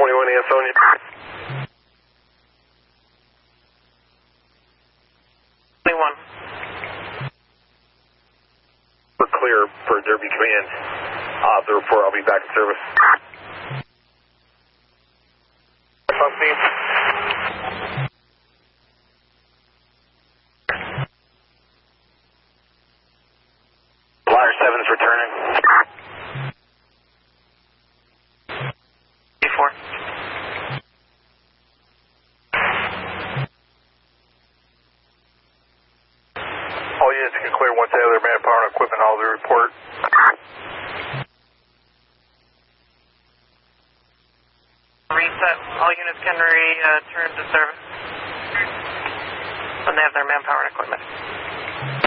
21 Ansonia. We're clear for Derby Command. The report, I'll be back in service. Flyer 7's returning. D4. All units can clear once they have their manpower and equipment, all the report. Reset. All units can return to service when they have their manpower and equipment.